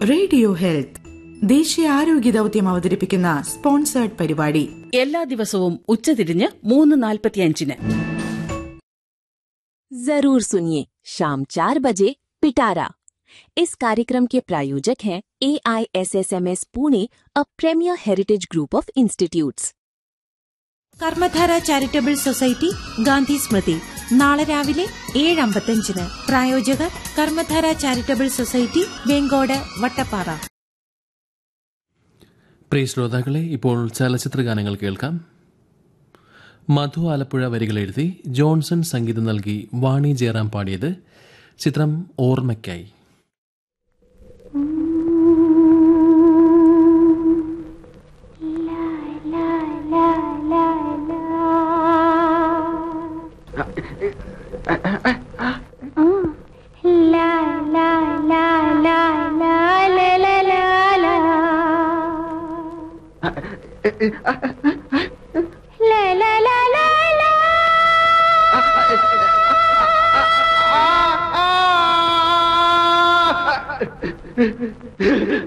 Radio health ദേശീയ ആരോഗ്യ ദൗത്യം അവതരിപ്പിക്കുന്ന സ്പോൺസേർഡ് പരിപാടി എല്ലാ ദിവസവും ഉച്ചതിരിഞ്ഞ് 3:45 जरूर सुनिए शाम 4 बजे पिटारा। इस कार्यक्रम के प्रायोजक हैं AISSMS Pune, a premiere heritage group of institutes. Karmadhara charitable society Gandhi സ്മൃതി നാളെ രാവിലെ 7:55. പ്രായോജകർ കർമ്മധാര ചാരിറ്റബിൾ സൊസൈറ്റി, വെങ്കോട്, വട്ടപ്പാറ. പ്രിയ ശ്രോതാക്കളെ, ഇപ്പോൾ ചലച്ചിത്ര ഗാനങ്ങൾ കേൾക്കാം. മധു ആലപ്പുഴ വരികൾ എഴുതി ജോൺസൺ സംഗീതം നൽകി വാണി ജയറാം പാടിയത്. ചിത്രം ഓർമ്മയ്ക്കായി.